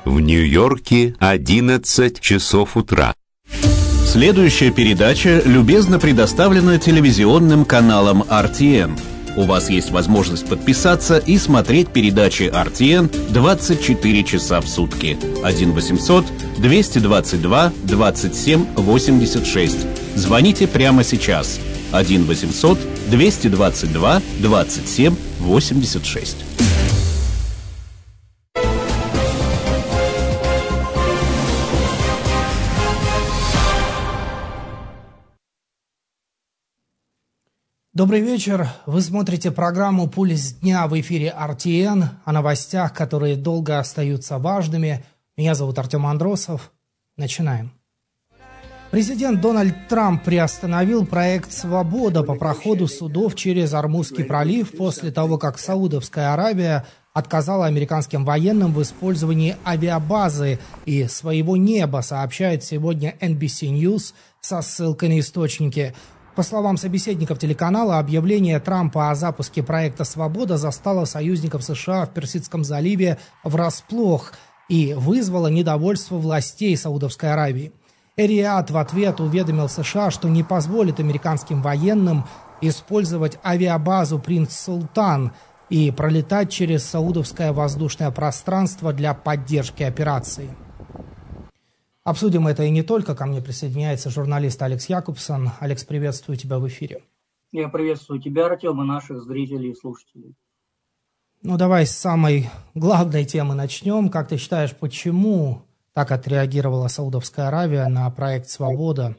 В Нью-Йорке 11 часов утра. Следующая передача любезно предоставлена телевизионным каналом RTN. У вас есть возможность подписаться и смотреть передачи RTN 24 часа в сутки. 1-800-222-27-86. Звоните прямо сейчас. 1-800-222-27-86. Добрый вечер. Вы смотрите программу «Пульс дня» в эфире RTN о новостях, которые долго остаются важными. Меня зовут Артем Андросов. Начинаем. Президент Дональд Трамп приостановил проект «Свобода» по проходу судов через Ормузский пролив после того, как Саудовская Аравия отказала американским военным в использовании авиабазы и своего неба, сообщает сегодня NBC News со ссылкой на источники. По словам собеседников телеканала, объявление Трампа о запуске проекта «Свобода» застало союзников США в Персидском заливе врасплох и вызвало недовольство властей Саудовской Аравии. Эр-Рияд в ответ уведомил США, что не позволит американским военным использовать авиабазу «Принц Султан» и пролетать через саудовское воздушное пространство для поддержки операции. Обсудим это и не только. Ко мне присоединяется журналист Алекс Якубсон. Алекс, приветствую тебя в эфире. Я приветствую тебя, Артем, и наших зрителей и слушателей. Ну, давай с самой главной темы начнем. Как ты считаешь, почему так отреагировала Саудовская Аравия на проект «Свобода»?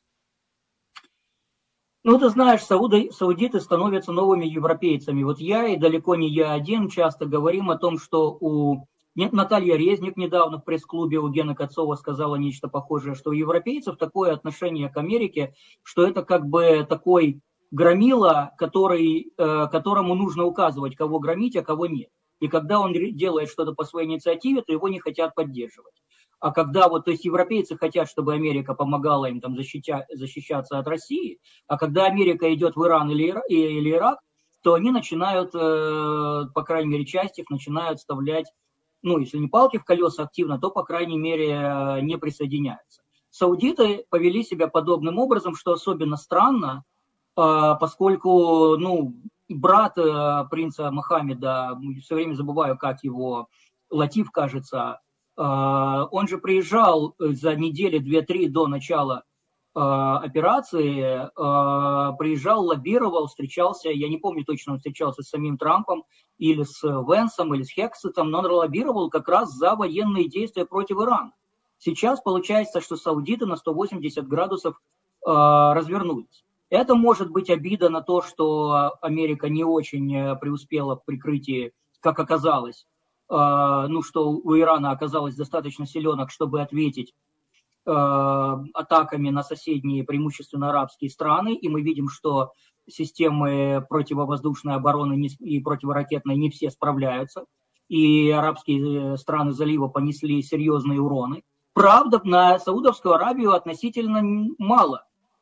Ну, ты знаешь, саудиты становятся новыми европейцами. Вот я, и далеко не я один, часто говорим о том, что Наталья Резник недавно в пресс-клубе у Гены Кацова сказала нечто похожее, что у европейцев такое отношение к Америке, что это как бы такой громила, которому нужно указывать, кого громить, а кого нет. И когда он делает что-то по своей инициативе, то его не хотят поддерживать. А когда то есть европейцы хотят, чтобы Америка помогала им там защищаться от России, а когда Америка идет в Иран или Ирак, то они начинают, по крайней мере, часть их начинают вставлять, если не палки в колеса активно, то, по крайней мере, не присоединяются. Саудиты повели себя подобным образом, что особенно странно, поскольку, брат принца Мохаммеда, все время забываю, как его, Латиф, кажется, он же приезжал за недели 2-3 до начала операции, приезжал, лоббировал, встречался, я не помню точно, он встречался с самим Трампом или с Венсом, или с Хексетом, но он лоббировал как раз за военные действия против Ирана. Сейчас получается, что саудиты на 180 градусов развернулись. Это может быть обида на то, что Америка не очень преуспела в прикрытии, как оказалось, что у Ирана оказалось достаточно силенок, чтобы ответить атаками на соседние, преимущественно арабские страны, и мы видим, что системы противовоздушной обороны и противоракетной не все справляются, и арабские страны залива понесли серьезные уроны. Правда, на Саудовскую Аравию относительно мало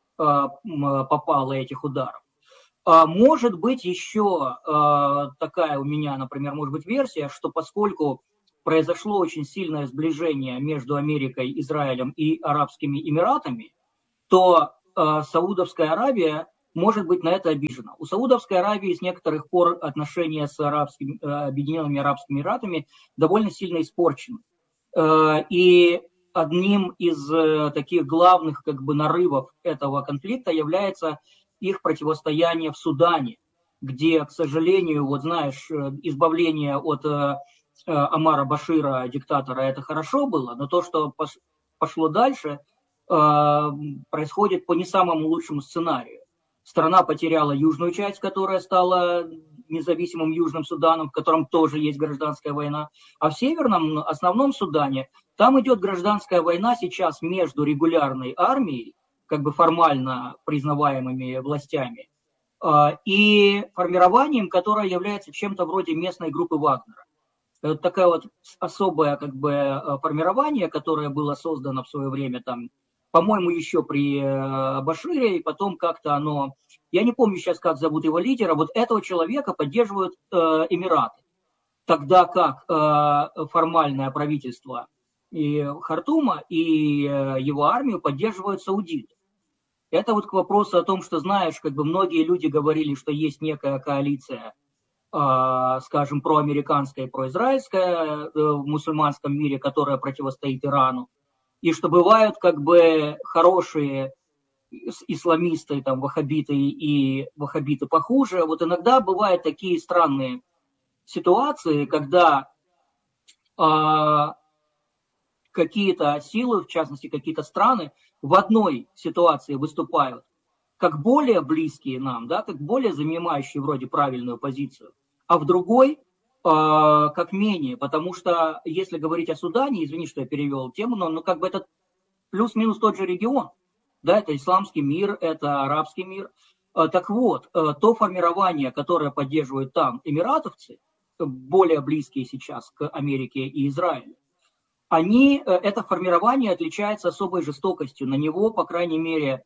попало этих ударов. Может быть еще такая у меня, например, может быть версия, что поскольку произошло очень сильное сближение между Америкой, Израилем и Арабскими Эмиратами, то Саудовская Аравия может быть на это обижена. У Саудовской Аравии с некоторых пор отношения с Объединенными Арабскими Эмиратами довольно сильно испорчены. И одним из таких главных нарывов этого конфликта является их противостояние в Судане, где, к сожалению, избавление от Омара Башира, диктатора, это хорошо было, но то, что пошло дальше, происходит по не самому лучшему сценарию. Страна потеряла южную часть, которая стала независимым Южным Суданом, в котором тоже есть гражданская война. А в северном, основном Судане, там идет гражданская война сейчас между регулярной армией, формально признаваемыми властями, и формированием, которое является чем-то вроде местной группы Вагнера. Это такое особое формирование, которое было создано в свое время по-моему, еще при Башире, и потом как-то оно, я не помню сейчас, как зовут его лидера, вот этого человека поддерживают Эмираты. тогда как формальное правительство и Хартума и его армию поддерживают саудиты. Это вот к вопросу о том, что, знаешь, как бы многие люди говорили, что есть некая коалиция, скажем, проамериканская и произраильская в мусульманском мире, которая противостоит Ирану, и что бывают как бы хорошие исламисты, там, ваххабиты и ваххабиты похуже. Вот иногда бывают такие странные ситуации, когда какие-то силы, в частности, какие-то страны в одной ситуации выступают как более близкие нам, да, как более занимающие вроде правильную позицию, а в другой как менее, потому что если говорить о Судане, извини, что я перевел тему, но как бы это плюс-минус тот же регион, да, это исламский мир, это арабский мир. Так вот, то формирование, которое поддерживают там эмиратовцы, более близкие сейчас к Америке и Израилю, это формирование отличается особой жестокостью. На него, по крайней мере,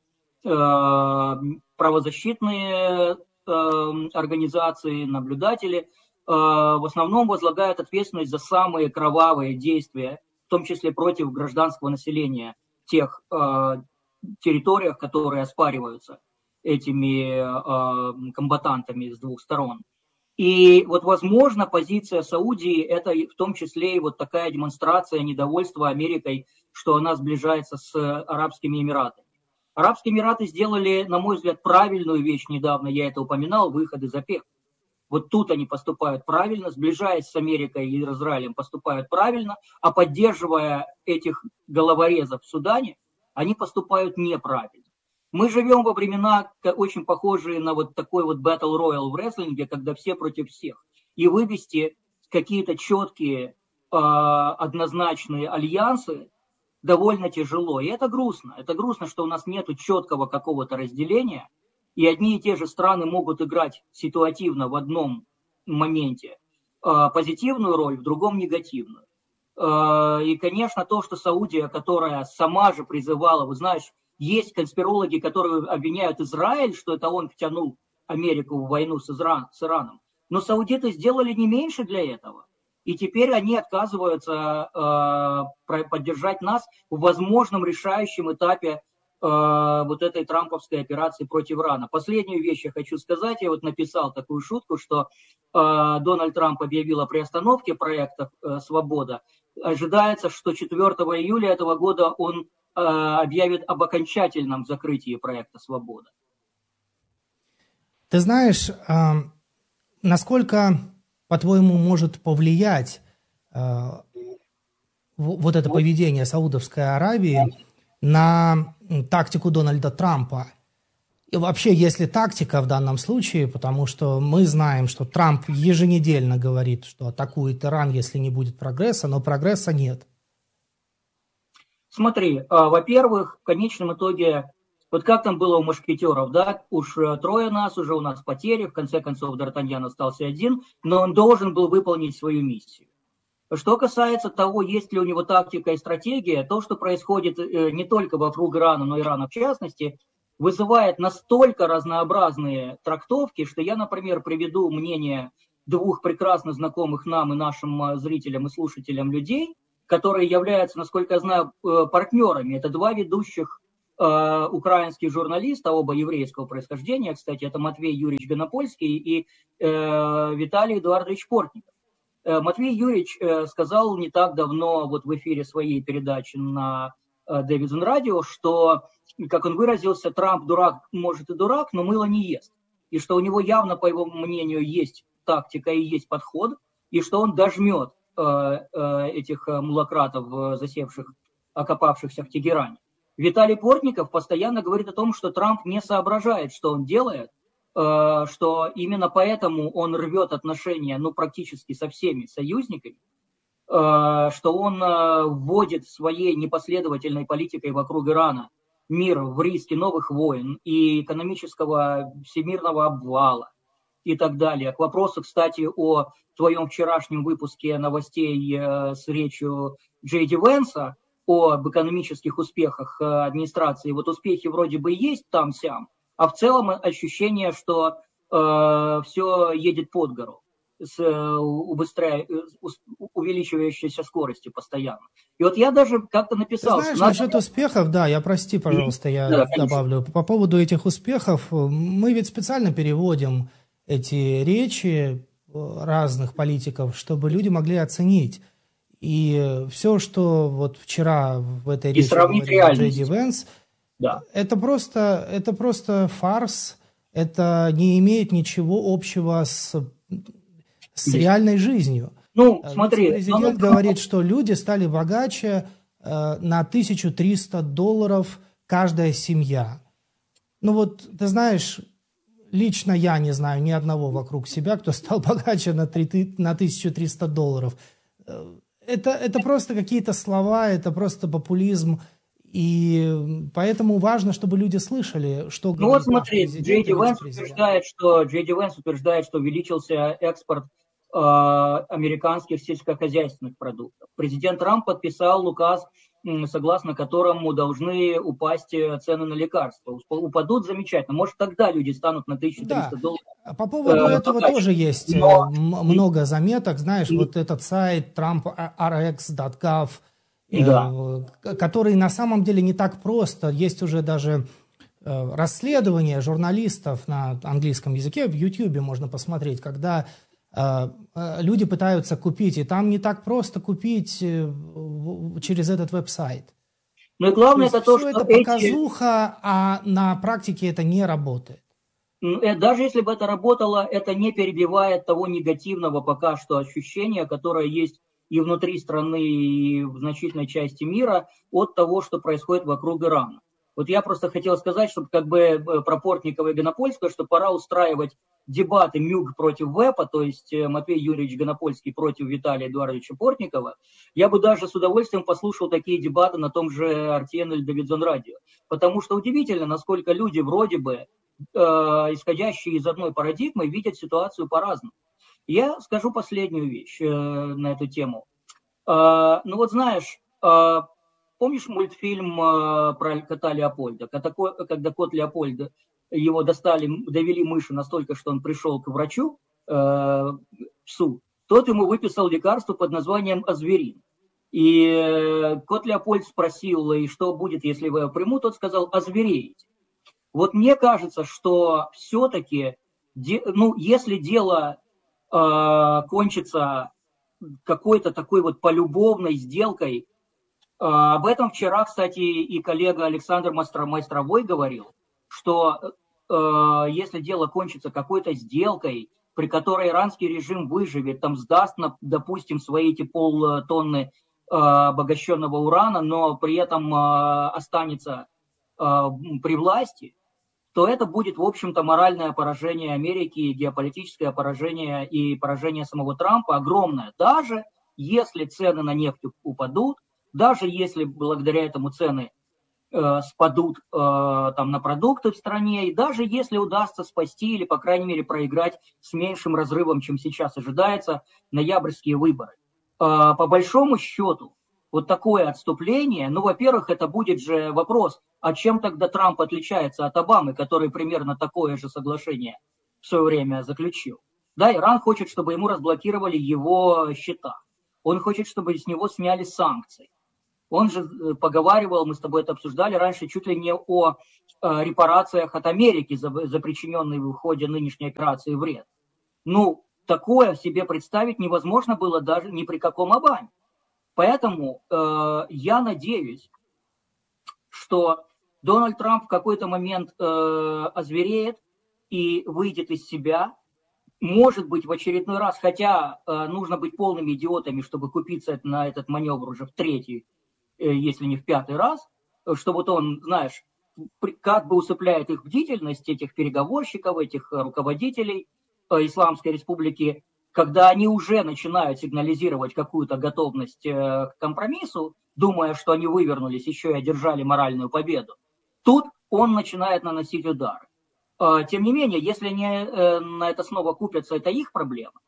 правозащитные организации, наблюдатели в основном возлагают ответственность за самые кровавые действия, в том числе против гражданского населения в тех территориях, которые оспариваются этими комбатантами с двух сторон. И вот, возможно, позиция Саудии – это в том числе и вот такая демонстрация недовольства Америкой, что она сближается с Арабскими Эмиратами. Арабские Эмираты сделали, на мой взгляд, правильную вещь недавно, я это упоминал, выход из ОПЕК. Вот тут они поступают правильно, сближаясь с Америкой и Израилем, поступают правильно, а поддерживая этих головорезов в Судане, они поступают неправильно. Мы живем во времена, очень похожие на вот такой вот Battle Royale в рестлинге, когда все против всех. И вывести какие-то четкие, однозначные альянсы довольно тяжело. И это грустно. Это грустно, что у нас нет четкого какого-то разделения. И одни и те же страны могут играть ситуативно в одном моменте позитивную роль, в другом негативную. И, конечно, то, что Саудия, которая сама же призывала, вы знаешь, есть конспирологи, которые обвиняют Израиль, что это он втянул Америку в войну с Ираном. Но саудиты сделали не меньше для этого. И теперь они отказываются поддержать нас в возможном решающем этапе вот этой трамповской операции против Ирана. Последнюю вещь я хочу сказать. Я вот написал такую шутку, что Дональд Трамп объявил о приостановке проекта «Свобода». Ожидается, что 4 июля этого года он объявит об окончательном закрытии проекта «Свобода». Ты знаешь, насколько, по-твоему, может повлиять вот это поведение Саудовской Аравии на тактику Дональда Трампа? И вообще, есть ли тактика в данном случае, потому что мы знаем, что Трамп еженедельно говорит, что атакует Иран, если не будет прогресса, но прогресса нет. Смотри, во-первых, в конечном итоге, вот как там было у мушкетеров, да, уж трое нас, уже у нас потери, в конце концов Д'Артаньян остался один, но он должен был выполнить свою миссию. Что касается того, есть ли у него тактика и стратегия, то, что происходит не только вокруг Ирана, но и Ирана в частности, вызывает настолько разнообразные трактовки, что я, например, приведу мнение двух прекрасно знакомых нам и нашим зрителям и слушателям людей, которые являются, насколько я знаю, партнерами. Это два ведущих украинских журналиста, оба еврейского происхождения, кстати, это Матвей Юрьевич Гонопольский и Виталий Эдуардович Портников. Матвей Юрьевич сказал не так давно вот в эфире своей передачи на Дэвидсон Радио, что, как он выразился, Трамп дурак, может и дурак, но мыло не ест. И что у него явно, по его мнению, есть тактика и есть подход, и что он дожмет этих мулакратов, засевших, окопавшихся в Тегеране. Виталий Портников постоянно говорит о том, что Трамп не соображает, что он делает, что именно поэтому он рвет отношения, ну, практически со всеми союзниками, что он вводит своей непоследовательной политикой вокруг Ирана мир в риски новых войн и экономического всемирного обвала и так далее. К вопросу, кстати, о твоем вчерашнем выпуске новостей с речью Джей Ди Венса об экономических успехах администрации. Вот успехи вроде бы есть там-сям, а в целом ощущение, что все едет под гору. с увеличивающейся скоростью постоянно. И вот я даже как-то написал... Ты знаешь, насчет успехов, да, прости, пожалуйста, я добавлю. По поводу этих успехов, мы ведь специально переводим эти речи разных политиков, чтобы люди могли оценить. И все, что вот вчера в этой речи говорил Джей Ди Венс, да. это просто фарс, это не имеет ничего общего с реальной жизнью. Ну, смотри, президент говорит, что люди стали богаче на $1300 каждая семья. Ну вот, ты знаешь, лично я не знаю ни одного вокруг себя, кто стал богаче на $1300. Это просто какие-то слова, это просто популизм. И поэтому важно, чтобы люди слышали, что говорит. Ну вот смотри, Джей Ди Венс утверждает, что увеличился экспорт американских сельскохозяйственных продуктов. Президент Трамп подписал указ, согласно которому должны упасть цены на лекарства. Упадут, замечательно. Может, тогда люди станут на $1300. Да. По поводу этого тоже есть много заметок. Знаешь, вот этот сайт trumprx.gov, который на самом деле не так просто. Есть уже даже расследования журналистов на английском языке, в YouTube можно посмотреть, когда люди пытаются купить, и там не так просто купить через этот веб-сайт. Ну и главное, это то, что это показуха, а на практике это не работает. Даже если бы это работало, это не перебивает того негативного пока что ощущения, которое есть и внутри страны, и в значительной части мира от того, что происходит вокруг Ирана. Вот я просто хотел сказать, чтобы как бы про Портникова и Гонопольского, что пора устраивать дебаты МЮГ против ВЭПа, то есть Матвей Юрьевич Гонопольский против Виталия Эдуардовича Портникова. Я бы даже с удовольствием послушал такие дебаты на том же RTN или Давидзон радио. Потому что удивительно, насколько люди вроде бы, исходящие из одной парадигмы, видят ситуацию по-разному. Я скажу последнюю вещь на эту тему. Ну вот знаешь, помнишь мультфильм про кота Леопольда? Когда кот Леопольда, его довели мыши настолько, что он пришел к врачу, псу, тот ему выписал лекарство под названием азверин. И кот Леопольд спросил, и что будет, если вы его приму? Тот сказал, озвереете. Вот мне кажется, что все-таки, если дело кончится какой-то такой вот полюбовной сделкой, об этом вчера, кстати, и коллега Александр Майстровой говорил, что если дело кончится какой-то сделкой, при которой иранский режим выживет, там сдаст, допустим, свои эти полтонны обогащенного урана, но при этом останется при власти, то это будет, в общем-то, моральное поражение Америки, геополитическое поражение и поражение самого Трампа огромное. Даже если цены на нефть упадут, даже если благодаря этому цены спадут там, на продукты в стране, и даже если удастся спасти или, по крайней мере, проиграть с меньшим разрывом, чем сейчас ожидается, ноябрьские выборы. По большому счету, вот такое отступление, во-первых, это будет же вопрос, а чем тогда Трамп отличается от Обамы, который примерно такое же соглашение в свое время заключил? Да, Иран хочет, чтобы ему разблокировали его счета. Он хочет, чтобы с него сняли санкции. Он же поговаривал, мы с тобой это обсуждали раньше, чуть ли не о репарациях от Америки за причиненный в ходе нынешней операции вред. Такое себе представить невозможно было даже ни при каком Обаме. Поэтому я надеюсь, что Дональд Трамп в какой-то момент озвереет и выйдет из себя. Может быть, в очередной раз, хотя нужно быть полными идиотами, чтобы купиться на этот маневр уже в третий, если не в пятый раз, что вот он, знаешь, как бы усыпляет их бдительность, этих переговорщиков, этих руководителей Исламской Республики, когда они уже начинают сигнализировать какую-то готовность к компромиссу, думая, что они вывернулись, еще и одержали моральную победу, тут он начинает наносить удары. Тем не менее, если они на это снова купятся, это их проблема.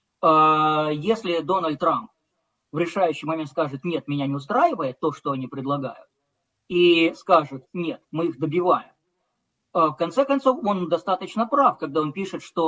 Если Дональд Трамп в решающий момент скажет, нет, меня не устраивает то, что они предлагают, и скажет, нет, мы их добиваем, в конце концов, он достаточно прав, когда он пишет, что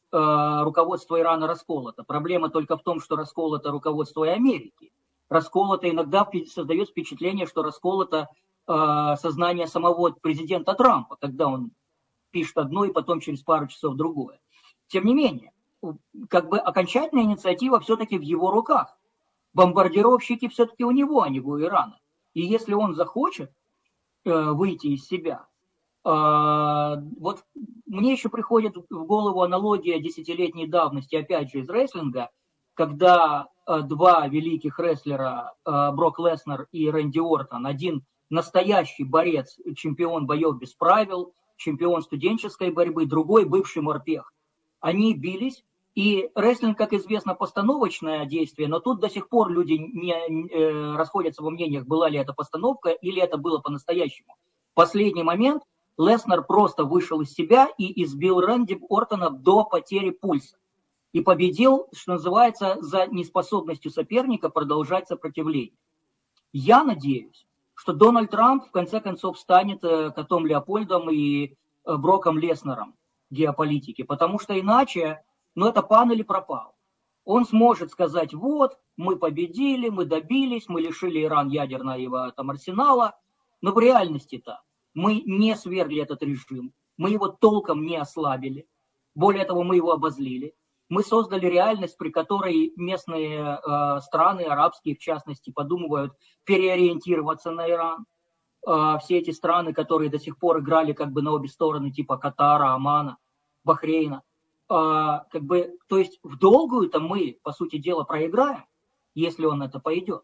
руководство Ирана расколото. Проблема только в том, что расколото руководство и Америки. Расколото иногда создает впечатление, что расколото сознание самого президента Трампа, когда он пишет одно и потом через пару часов другое. Тем не менее, как бы окончательная инициатива все-таки в его руках. Бомбардировщики все-таки у него, а не у Ирана. И если он захочет выйти из себя, вот мне еще приходит в голову аналогия десятилетней давности, опять же, из рестлинга, когда два великих рестлера, Брок Леснер и Рэнди Ортон, один настоящий борец, чемпион боев без правил, чемпион студенческой борьбы, другой бывший морпех. Они бились, и рестлинг, как известно, постановочное действие, но тут до сих пор люди не расходятся во мнениях, была ли это постановка или это было по-настоящему. В последний момент Леснер просто вышел из себя и избил Рэнди Ортона до потери пульса. И победил, что называется, за неспособностью соперника продолжать сопротивление. Я надеюсь, что Дональд Трамп в конце концов станет котом Леопольдом и Броком Леснером геополитики, потому что иначе, это пан или пропал. Он сможет сказать, вот, мы победили, мы добились, мы лишили Иран ядерного арсенала, но в реальности-то мы не свергли этот режим, мы его толком не ослабили, более того, мы его обозлили. Мы создали реальность, при которой местные страны, арабские в частности, подумывают переориентироваться на Иран. Все эти страны, которые до сих пор играли как бы на обе стороны, типа Катара, Омана, Бахрейна. То есть в долгую-то мы, по сути дела, проиграем, если он это пойдет.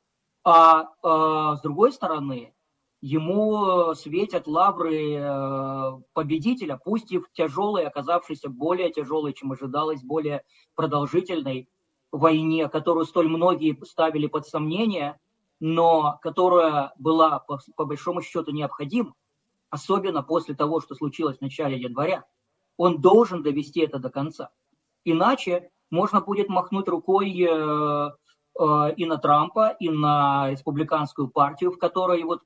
А с другой стороны, ему светят лавры победителя, пусть и в тяжелой, оказавшейся более тяжелой, чем ожидалось, более продолжительной войне, которую столь многие ставили под сомнение, но которая была по большому счету необходима, особенно после того, что случилось в начале января. Он должен довести это до конца. Иначе можно будет махнуть рукой и на Трампа, и на республиканскую партию, в которой вот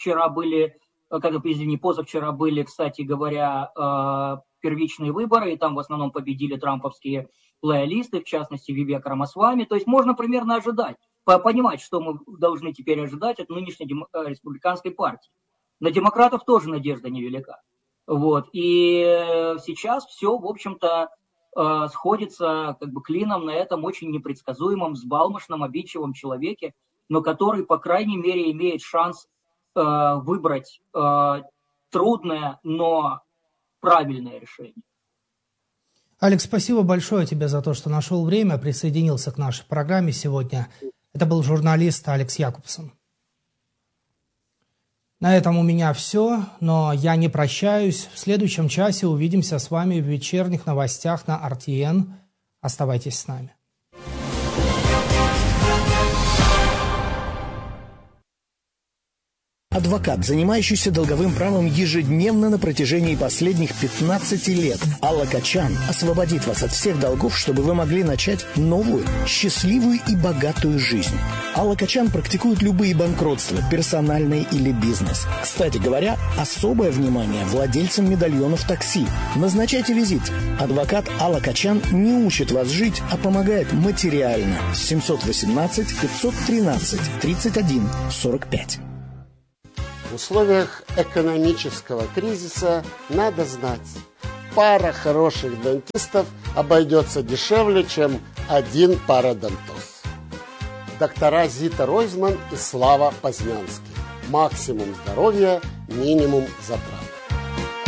позавчера были, кстати говоря, первичные выборы, и там в основном победили трамповские лоялисты, в частности, Вивек Рамасвами. То есть можно примерно ожидать, понимать, что мы должны теперь ожидать от нынешней республиканской партии. На демократов тоже надежда невелика. Вот. И сейчас все, в общем-то, сходится как бы клином на этом очень непредсказуемом, взбалмошном, обидчивом человеке, но который, по крайней мере, имеет шанс выбрать трудное, но правильное решение. Алекс, спасибо большое тебе за то, что нашел время, присоединился к нашей программе сегодня. Это был журналист Алекс Якубсон. На этом у меня все, но я не прощаюсь. В следующем часе увидимся с вами в вечерних новостях на RTN. Оставайтесь с нами. Адвокат, занимающийся долговым правом ежедневно на протяжении последних 15 лет. Алла Качан освободит вас от всех долгов, чтобы вы могли начать новую, счастливую и богатую жизнь. Алла Качан практикует любые банкротства, персональные или бизнес. Кстати говоря, особое внимание владельцам медальонов такси. Назначайте визит. Адвокат Алла Качан не учит вас жить, а помогает материально. 718 513 31 45. В условиях экономического кризиса надо знать, пара хороших дантистов обойдется дешевле, чем один пародонтоз. Доктора Зита Ройзман и Слава Познянский. Максимум здоровья, минимум затрат.